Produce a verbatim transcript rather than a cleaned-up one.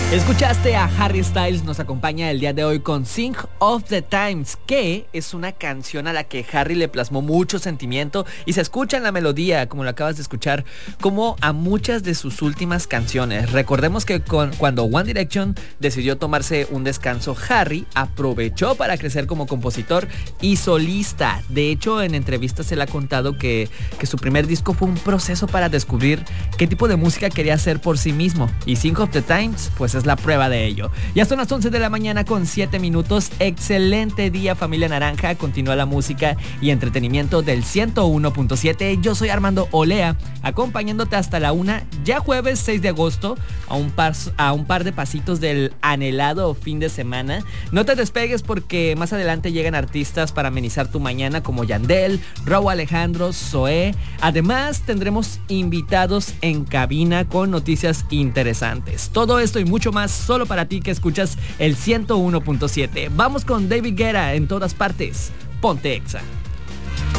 Escuchaste a Harry Styles, nos acompaña el día de hoy con Sing of the Times, que es una canción a la que Harry le plasmó mucho sentimiento y se escucha en la melodía, como lo acabas de escuchar, como a muchas de sus últimas canciones. Recordemos que con, cuando One Direction decidió tomarse un descanso, Harry aprovechó para crecer como compositor y solista. De hecho, en entrevistas se le ha contado que, que su primer disco fue un proceso para descubrir qué tipo de música quería hacer por sí mismo, y Sing of the Times, pues es la prueba de ello. Ya son las once de la mañana con siete minutos. Excelente día, familia naranja. Continúa la música y entretenimiento del ciento uno punto siete. Yo soy Armando Olea, acompañándote hasta la una, ya jueves seis de agosto, a un par, a un par de pasitos del anhelado fin de semana. No te despegues porque más adelante llegan artistas para amenizar tu mañana como Yandel, Raúl Alejandro, Zoé. Además tendremos invitados en cabina con noticias interesantes. Todo esto y mucho más solo para ti que escuchas el ciento uno punto siete. Vamos con David Guetta en todas partes. Ponte Exa.